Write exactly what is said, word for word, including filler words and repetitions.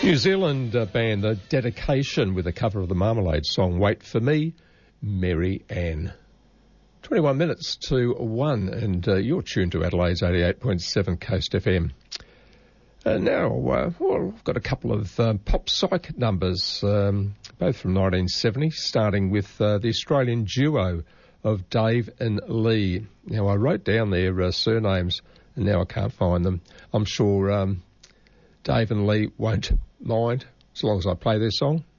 New Zealand uh, band The Dedication with a cover of the Marmalade song Wait For Me, Mary Ann. twenty-one minutes to one, and uh, you're tuned to Adelaide's eighty-eight point seven Coast F M. Uh, now, uh, well, I've got a couple of uh, pop psych numbers, um, both from nineteen seventy, starting with uh, the Australian duo of Dave and Lee. Now, I wrote down their uh, surnames, and now I can't find them. I'm sure um, Dave and Lee won't mind as long as I play their song.